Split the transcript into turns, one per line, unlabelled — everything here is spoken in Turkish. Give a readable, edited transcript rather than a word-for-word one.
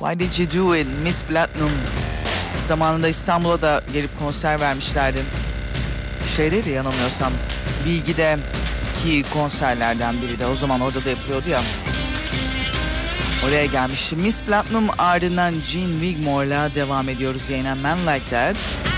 Why Did You Do It, Miss Platinum. Zamanında İstanbul'a da gelip konser vermişlerdi. Şeydeydi yanılmıyorsam, Bilgi'de ki konserlerden biri de o zaman orada da yapılıyordu ya. Oraya gelmişti. Miss Platinum ardından Gene Wigmore'la devam ediyoruz yayına. Man Like That.